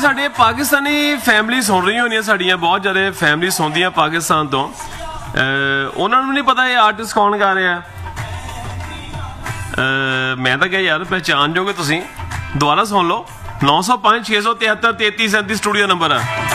ਸਾਡੇ ਪਾਕਿਸਤਾਨੀ ਫੈਮਿਲੀ ਸੁਣ ਰਹੀਆਂ ਹੋਣੀਆਂ, ਸਾਡੀਆਂ ਬਹੁਤ ਜ਼ਿਆਦਾ ਫੈਮਿਲੀ ਸੁਣਦੀਆਂ ਪਾਕਿਸਤਾਨ ਤੋਂ। ਉਹਨਾਂ ਨੂੰ ਨਹੀਂ ਪਤਾ ਇਹ ਆਰਟਿਸਟ ਕੌਣ ਗਾ ਰਿਹਾ। ਮੈਂ ਤਾਂ ਕਿਹਾ ਯਾਰ ਪਹਿਚਾਣ ਜਾਓਗੇ ਤੁਸੀਂ, ਦੁਬਾਰਾ ਸੁਣ ਲਓ। 905 673 3337 ਸਟੂਡੀਓ ਨੰਬਰ ਆ।